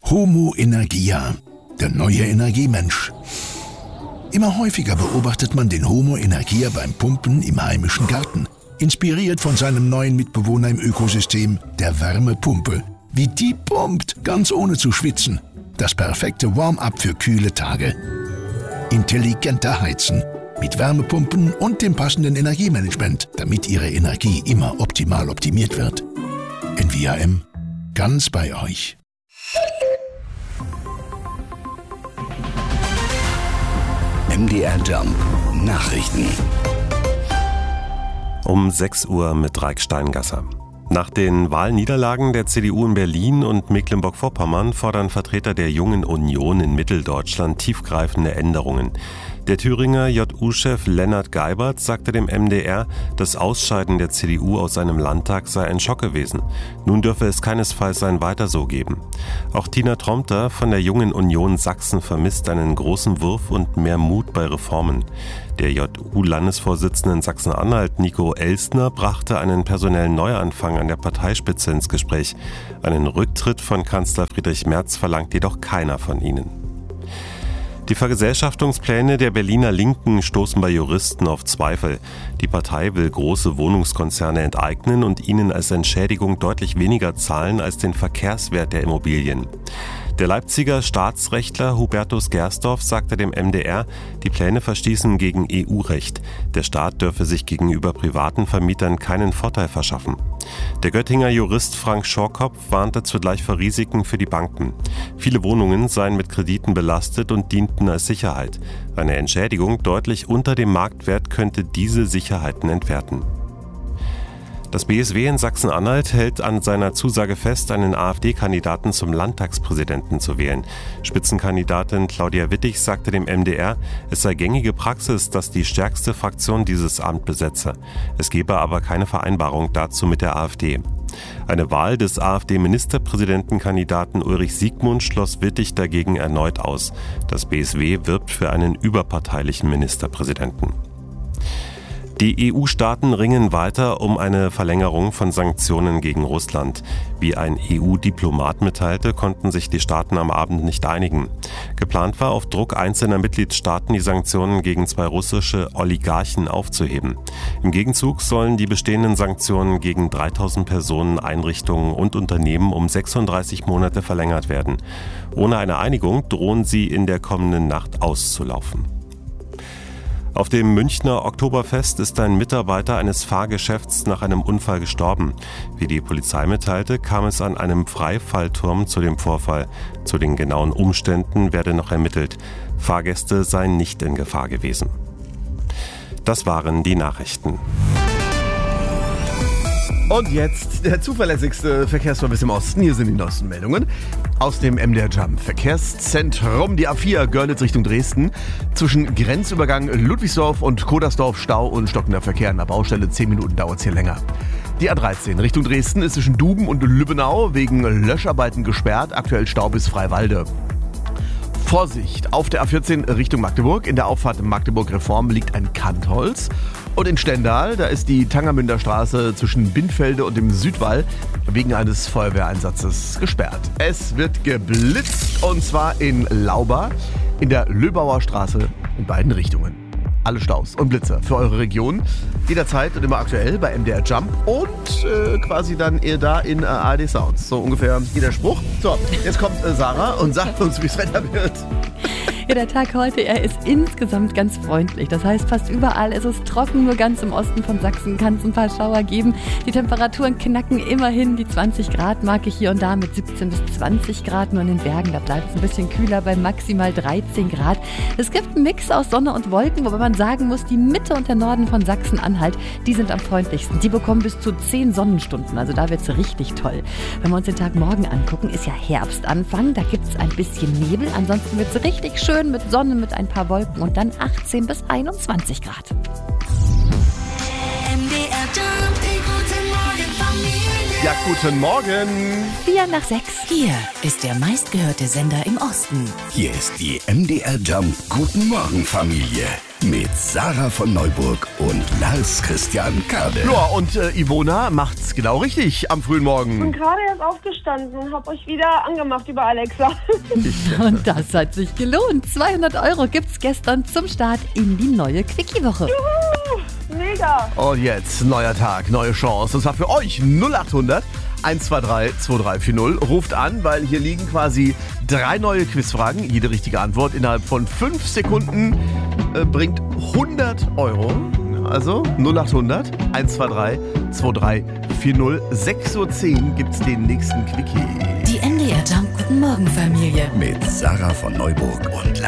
Homo Energia, der neue Energiemensch. Immer häufiger beobachtet man den Homo Energia beim Pumpen im heimischen Garten. Inspiriert von seinem neuen Mitbewohner im Ökosystem, der Wärmepumpe. Wie die pumpt, ganz ohne zu schwitzen. Das perfekte Warm-up für kühle Tage. Intelligenter Heizen. Mit Wärmepumpen und dem passenden Energiemanagement, damit Ihre Energie immer optimal optimiert wird. NVAM. Ganz bei euch. MDR Jump Nachrichten. Um 6 Uhr mit Raik Steingasser. Nach den Wahlniederlagen der CDU in Berlin und Mecklenburg-Vorpommern fordern Vertreter der Jungen Union in Mitteldeutschland tiefgreifende Änderungen. Der Thüringer JU-Chef Lennart Geibert sagte dem MDR, das Ausscheiden der CDU aus seinem Landtag sei ein Schock gewesen. Nun dürfe es keinesfalls ein Weiter so geben. Auch Tina Tromter von der Jungen Union Sachsen vermisst einen großen Wurf und mehr Mut bei Reformen. Der JU-Landesvorsitzende in Sachsen-Anhalt, Nico Elstner, brachte einen personellen Neuanfang an der Parteispitze ins Gespräch. Einen Rücktritt von Kanzler Friedrich Merz verlangt jedoch keiner von ihnen. Die Vergesellschaftungspläne der Berliner Linken stoßen bei Juristen auf Zweifel. Die Partei will große Wohnungskonzerne enteignen und ihnen als Entschädigung deutlich weniger zahlen als den Verkehrswert der Immobilien. Der Leipziger Staatsrechtler Hubertus Gersdorf sagte dem MDR, die Pläne verstießen gegen EU-Recht. Der Staat dürfe sich gegenüber privaten Vermietern keinen Vorteil verschaffen. Der Göttinger Jurist Frank Schorkopf warnte zugleich vor Risiken für die Banken. Viele Wohnungen seien mit Krediten belastet und dienten als Sicherheit. Eine Entschädigung deutlich unter dem Marktwert könnte diese Sicherheiten entwerten. Das BSW in Sachsen-Anhalt hält an seiner Zusage fest, einen AfD-Kandidaten zum Landtagspräsidenten zu wählen. Spitzenkandidatin Claudia Wittig sagte dem MDR, es sei gängige Praxis, dass die stärkste Fraktion dieses Amt besetze. Es gebe aber keine Vereinbarung dazu mit der AfD. Eine Wahl des AfD-Ministerpräsidentenkandidaten Ulrich Siegmund schloss Wittig dagegen erneut aus. Das BSW wirbt für einen überparteilichen Ministerpräsidenten. Die EU-Staaten ringen weiter um eine Verlängerung von Sanktionen gegen Russland. Wie ein EU-Diplomat mitteilte, konnten sich die Staaten am Abend nicht einigen. Geplant war, auf Druck einzelner Mitgliedstaaten die Sanktionen gegen 2 russische Oligarchen aufzuheben. Im Gegenzug sollen die bestehenden Sanktionen gegen 3000 Personen, Einrichtungen und Unternehmen um 36 Monate verlängert werden. Ohne eine Einigung drohen sie in der kommenden Nacht auszulaufen. Auf dem Münchner Oktoberfest ist ein Mitarbeiter eines Fahrgeschäfts nach einem Unfall gestorben. Wie die Polizei mitteilte, kam es an einem Freifallturm zu dem Vorfall. Zu den genauen Umständen werde noch ermittelt. Fahrgäste seien nicht in Gefahr gewesen. Das waren die Nachrichten. Und jetzt der zuverlässigste Verkehrsservice im Osten. Hier sind die neuesten Meldungen aus dem MDR Jump Verkehrszentrum. Die A4 Görlitz Richtung Dresden. Zwischen Grenzübergang Ludwigsdorf und Kodersdorf Stau und stockender Verkehr an der Baustelle. 10 Minuten dauert es hier länger. Die A13 Richtung Dresden ist zwischen Duben und Lübbenau wegen Löscharbeiten gesperrt. Aktuell Stau bis Freiwalde. Vorsicht, auf der A14 Richtung Magdeburg. In der Auffahrt Magdeburg-Reform liegt ein Kantholz. Und in Stendal, da ist die Tangermünder Straße zwischen Bindfelde und dem Südwall wegen eines Feuerwehreinsatzes gesperrt. Es wird geblitzt und zwar in Lauba, in der Löbauer Straße in beiden Richtungen. Alle Staus und Blitzer für eure Region. Jederzeit und immer aktuell bei MDR Jump und quasi dann da in ARD Sounds. So ungefähr wie der Spruch. So, jetzt kommt Sarah und sagt uns, wie es Wetter wird. Ja, der Tag heute, er ist insgesamt ganz freundlich. Das heißt, fast überall ist es trocken, nur ganz im Osten von Sachsen kann es ein paar Schauer geben. Die Temperaturen knacken immerhin die 20-Grad-Marke hier und da mit 17 bis 20 Grad. Nur in den Bergen, da bleibt es ein bisschen kühler bei maximal 13 Grad. Es gibt einen Mix aus Sonne und Wolken, wobei man sagen muss, die Mitte und der Norden von Sachsen-Anhalt, die sind am freundlichsten. Die bekommen bis zu 10 Sonnenstunden, also da wird es richtig toll. Wenn wir uns den Tag morgen angucken, ist ja Herbstanfang, da gibt es ein bisschen Nebel. Ansonsten wird es richtig schön mit Sonne, mit ein paar Wolken und dann 18 bis 21 Grad. MDR Jump, guten Morgen Familie. Ja, guten Morgen. 4 nach 6. Hier ist der meistgehörte Sender im Osten. Hier ist die MDR Jump Guten Morgen Familie. Mit Sarah von Neuburg und Lars Christian Kade. Ja, und Ivona macht's genau richtig am frühen Ich bin Morgen. gerade erst aufgestanden und habe euch wieder angemacht über Alexa. Und das hat sich gelohnt. 200 € gibt's gestern zum Start in die neue Quickie-Woche. Mega. Und jetzt, neuer Tag, neue Chance. Und zwar für euch 0800 123 2340. Ruft an, weil hier liegen quasi 3 neue Quizfragen. Jede richtige Antwort innerhalb von 5 Sekunden bringt 100 €. Also 0800 123 2340. 6:10 Uhr gibt's den nächsten Quickie. Die MDR Jump Guten Morgen Familie. Mit Sarah von Neuburg und Lars